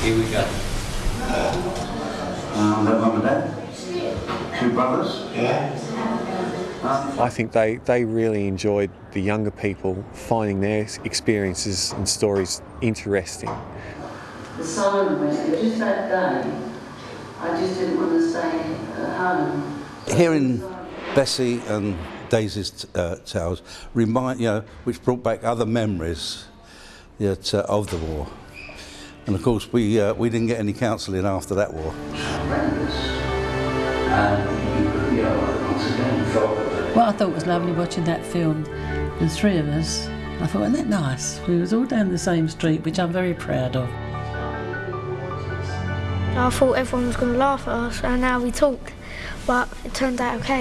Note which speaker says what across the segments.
Speaker 1: Here we go.
Speaker 2: Their mum and dad, 2 brothers.
Speaker 1: Yeah.
Speaker 3: I think they really enjoyed the younger people finding their experiences and stories interesting.
Speaker 4: The siren went, but just that day, I just didn't want to stay at home.
Speaker 2: Hearing Bessie and Daisy's tales which brought back other memories of the war. And of course, we didn't get any counselling after that war.
Speaker 5: What I thought was lovely watching that film, the 3 of us, I thought, wasn't that nice? We was all down the same street, which I'm very proud of.
Speaker 6: I thought everyone was going to laugh at us and how we talked, but it turned out okay.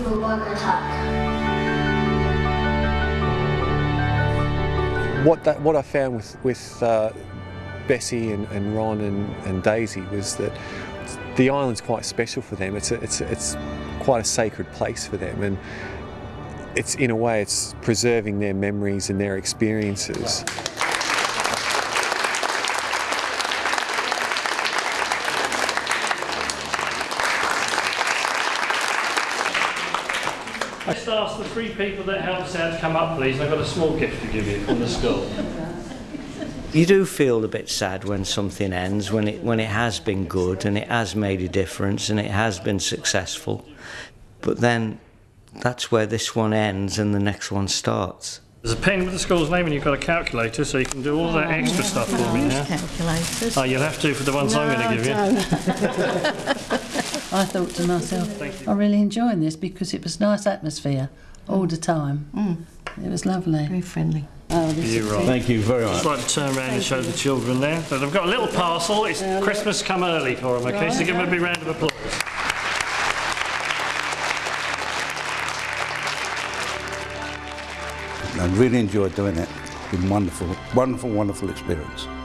Speaker 3: What I found with Bessie and Ron and Daisy was that the island's quite special for them. It's quite a sacred place for them, and it's, in a way, it's preserving their memories and their experiences.
Speaker 7: Just ask the 3 people that helped us out to come up, please. I've got a small gift to give you from the school.
Speaker 1: You do feel a bit sad when something ends, when it has been good and it has made a difference and it has been successful. But then that's where this one ends and the next one starts.
Speaker 7: There's a pen with the school's name and you've got a calculator, so you can do all that extra stuff for me now.
Speaker 5: Calculators.
Speaker 7: Oh, you'll have to for the ones I'm going to give you.
Speaker 5: I thought to myself, I'm really enjoying this because it was nice atmosphere all the time. It was lovely.
Speaker 8: Very friendly.
Speaker 5: Oh, this
Speaker 7: You're
Speaker 5: is
Speaker 7: right.
Speaker 2: Thank you very
Speaker 7: I'd
Speaker 2: much.
Speaker 7: just like to turn around and show the children there. But I've got a little parcel. It's Christmas come early for them, okay? So give them a big round of applause.
Speaker 2: I really enjoyed doing it. It's been wonderful, wonderful, wonderful experience.